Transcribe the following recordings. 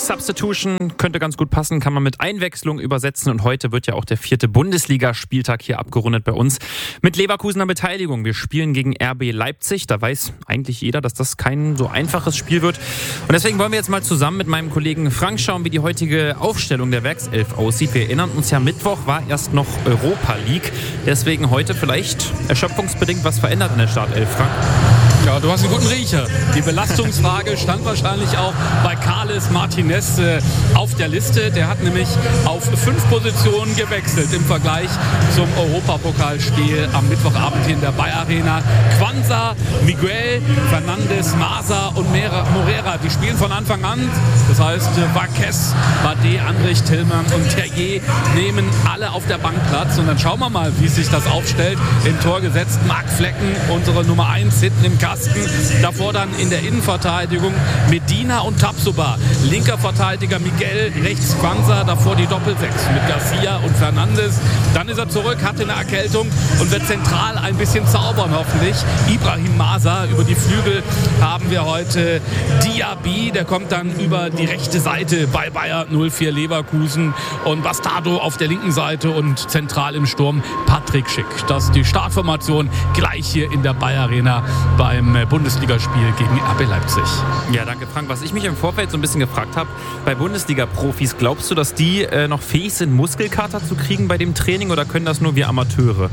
Substitution könnte ganz gut passen, kann man mit Einwechslung übersetzen. Und heute wird ja auch der 4. Bundesligaspieltag hier abgerundet bei uns mit Leverkusener Beteiligung. Wir spielen gegen RB Leipzig. Da weiß eigentlich jeder, dass das kein so einfaches Spiel wird. Und deswegen wollen wir jetzt mal zusammen mit meinem Kollegen Frank schauen, wie die heutige Aufstellung der Werkself aussieht. Wir erinnern uns ja, Mittwoch war erst noch Europa League. Deswegen heute vielleicht erschöpfungsbedingt was verändert in der Startelf, Frank. Ja, du hast einen guten Riecher. Die Belastungsfrage stand wahrscheinlich auch bei Carles Martinez auf der Liste. Der hat nämlich auf 5 Positionen gewechselt im Vergleich zum Europapokalspiel am Mittwochabend hier in der Bayer Arena. Quansah, Miguel, Fernandes, Masa und Morera, die spielen von Anfang an. Das heißt, Varquez, Bade, Andrich, Tillmann und Terrier nehmen alle auf der Bank Platz. Und dann schauen wir mal, wie sich das aufstellt. Im Tor gesetzt Marc Flecken, unsere Nummer 1 hinten im Kasten. Davor dann in der Innenverteidigung Medina und Tapsoba. Linker Verteidiger Miguel, rechts Quansah, davor die Doppelsechs mit Garcia und Fernandes. Dann ist er zurück, hatte eine Erkältung und wird zentral ein bisschen zaubern hoffentlich. Ibrahim Masa, über die Flügel haben wir heute Diaby, der kommt dann über die rechte Seite bei Bayer 04 Leverkusen und Bastardo auf der linken Seite und zentral im Sturm Patrick Schick. Das ist die Startformation gleich hier in der Bayer Arena beim Bundesligaspiel gegen RB Leipzig. Ja, danke Frank. Was ich mich im Vorfeld so ein bisschen gefragt habe, bei Bundesliga-Profis, glaubst du, dass die noch fähig sind, Muskelkater zu kriegen bei dem Training oder können das nur wir Amateure?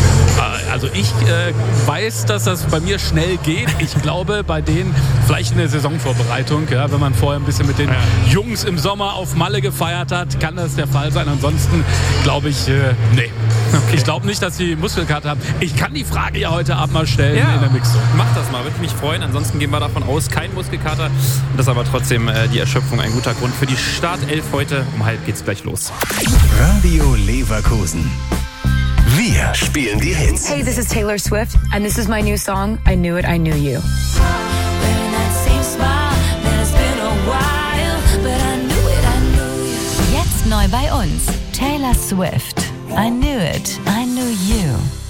Also ich weiß, dass das bei mir schnell geht. Ich glaube, bei denen vielleicht in der Saisonvorbereitung, ja, wenn man vorher ein bisschen mit den Jungs im Sommer auf Malle gefeiert hat, kann das der Fall sein. Ansonsten glaube ich, nee. Okay. Ich glaube nicht, dass sie Muskelkater haben. Ich kann die Frage ja heute Abend mal stellen in der Mixzone. Mach das mal, würde mich freuen. Ansonsten gehen wir davon aus, kein Muskelkater. Das ist aber trotzdem die Erschöpfung ein guter Grund für die Startelf heute. Um 12 geht's gleich los. Radio Leverkusen. Wir spielen die Hits. Hey, this is Taylor Swift and this is my new song, I Knew It, I Knew You. Jetzt neu bei uns, Taylor Swift. I Knew It, I Knew You.